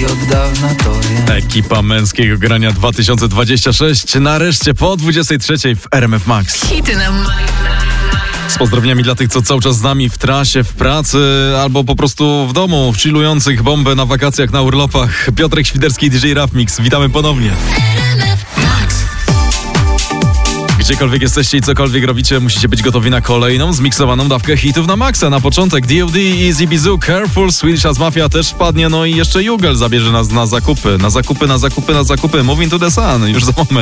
i od dawna to wiem. Ekipa męskiego grania 2026 nareszcie po 23 w RMF Max. Hity na Z pozdrowieniami dla tych, co cały czas z nami w trasie, w pracy albo po prostu w domu, chillujących bombę na wakacjach, na urlopach. Piotrek Świderski, DJ Rap Mix. Witamy ponownie. Gdziekolwiek jesteście i cokolwiek robicie, musicie być gotowi na kolejną zmiksowaną dawkę hitów na maksa. Na początek D.O.D. i Easy Bizu, Careful, Swedish House Mafia też wpadnie, no i jeszcze Jugel zabierze nas na zakupy. Na zakupy. Moving to the Sun, już za moment.